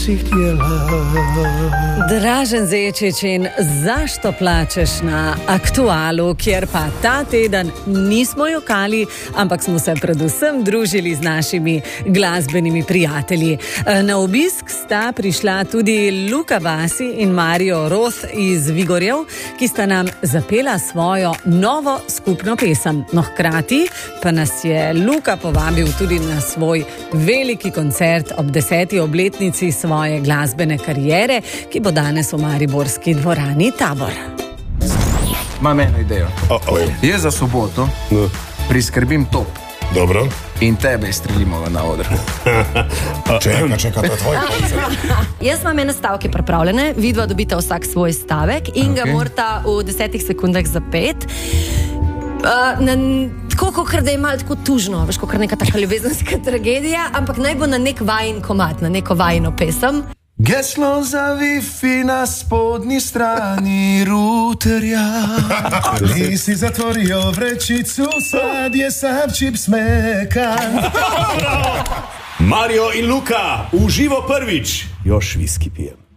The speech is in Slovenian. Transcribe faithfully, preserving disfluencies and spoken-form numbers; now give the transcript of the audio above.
Dražen Zečič in zašto plačeš na Aktualu, kjer pa ta teden nismo jokali, ampak smo se predvsem družili z našimi glasbenimi prijatelji. Na obisk sta prišla tudi Luka Basi in Mario Roth iz Vigorjev, ki sta nam zapela svojo novo skupno pesem. No, hkrati pa nas je Luka povabil tudi na svoj veliki koncert ob deseti obletnici svoje glasbene kariere, ki bo danes v mariborski dvorani Tabor. Imam eno idejo. Uh-oh. Jaz za soboto no. priskrbim top. Dobro. In tebe strelimo na oder. Čeka, čeka, to je tvoj koncert. Jaz imam ene stavke pripravljene, vidva dobita vsak svoj stavek in okay. ga morata v desetih sekundah zapet. Uh, na, tako, kot da je malo tako tužno, veš, kot neka taka ljubezenska tragedija, ampak naj bo na nek vajin komad, na neko vajino pesem. Geslo za Wi-Fi na spodnji strani routerja. Lisi zatvorijo vrečicu, sadje sam čip smekan. Mario in Luka, uživo prvič. Još viski pijem.